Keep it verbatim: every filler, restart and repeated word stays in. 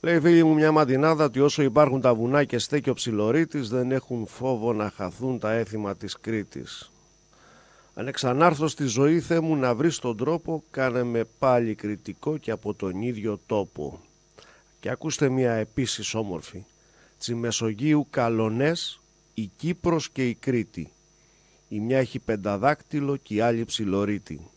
Λέει φίλοι μου μια μαντινάδα ότι όσο υπάρχουν τα βουνά και στέκει ο ψιλορίτης δεν έχουν φόβο να χαθούν τα έθιμα της Κρήτης. Αν εξανάρθω στη ζωή Θεέ μου να βρεις τον τρόπο, κάνε με πάλι κριτικό και από τον ίδιο τόπο. Και ακούστε μια επίσης όμορφη. Τσι Μεσογείου καλονές, η Κύπρος και η Κρήτη. Η μια έχει πενταδάκτυλο και η άλλη ψιλορίτη.